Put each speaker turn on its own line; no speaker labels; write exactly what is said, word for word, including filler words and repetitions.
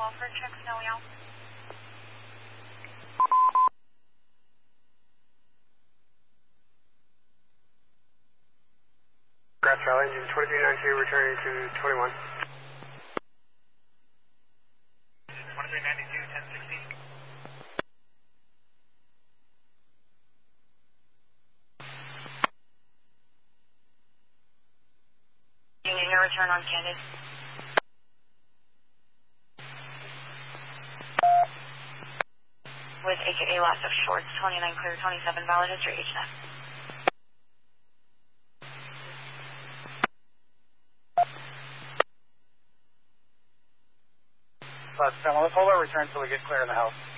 Alfred, check Snowy Owl.
Grass Valley, engine twenty-three ninety-two, returning to twenty-one.
twenty-three ninety-two, ten sixteen.
Union, your return on Candid. With A K A loss of shorts, twenty-nine clear, twenty-seven valid history, H N F.
Plus, let's hold our return until we get clear in the house.